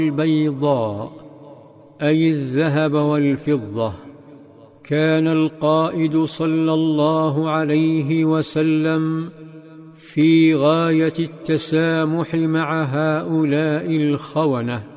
البيضاء أي الذهب والفضة. كان القائد صلى الله عليه وسلم في غاية التسامح مع هؤلاء الخونة،